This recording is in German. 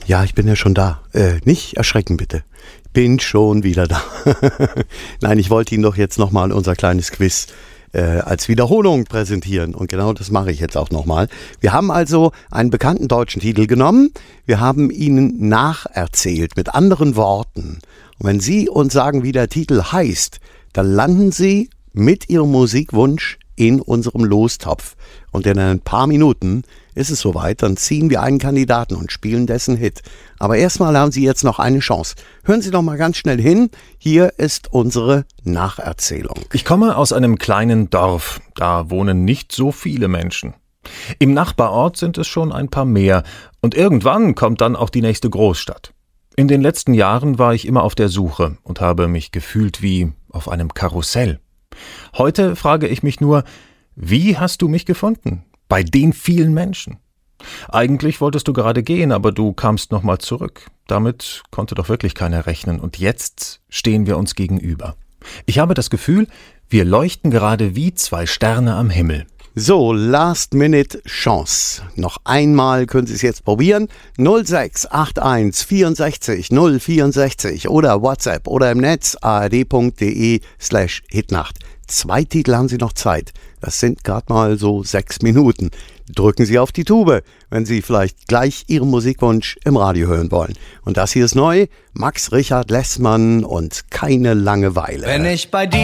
Ja, ich bin ja schon da. Nicht erschrecken bitte. Bin schon wieder da. Nein, ich wollte Ihnen doch jetzt nochmal unser kleines Quiz als Wiederholung präsentieren. Und genau das mache ich jetzt auch nochmal. Wir haben also einen bekannten deutschen Titel genommen. Wir haben Ihnen nacherzählt mit anderen Worten. Und wenn Sie uns sagen, wie der Titel heißt, dann landen Sie mit Ihrem Musikwunsch in unserem Lostopf. Und in ein paar Minuten ist es soweit, dann ziehen wir einen Kandidaten und spielen dessen Hit. Aber erstmal haben Sie jetzt noch eine Chance. Hören Sie doch mal ganz schnell hin. Hier ist unsere Nacherzählung. Ich komme aus einem kleinen Dorf. Da wohnen nicht so viele Menschen. Im Nachbarort sind es schon ein paar mehr. Und irgendwann kommt dann auch die nächste Großstadt. In den letzten Jahren war ich immer auf der Suche und habe mich gefühlt wie auf einem Karussell. Heute frage ich mich nur, wie hast du mich gefunden? Bei den vielen Menschen. Eigentlich wolltest du gerade gehen, aber du kamst nochmal zurück. Damit konnte doch wirklich keiner rechnen. Und jetzt stehen wir uns gegenüber. Ich habe das Gefühl, wir leuchten gerade wie zwei Sterne am Himmel. So, Last-Minute-Chance. Noch einmal können Sie es jetzt probieren. 0681 64 064 oder WhatsApp oder im Netz ard.de/hitnacht. 2 Titel haben Sie noch Zeit. Das sind gerade mal so 6 Minuten. Drücken Sie auf die Tube, wenn Sie vielleicht gleich Ihren Musikwunsch im Radio hören wollen. Und das hier ist neu. Max Richard Lessmann und Keine Langeweile. Wenn ich bei dir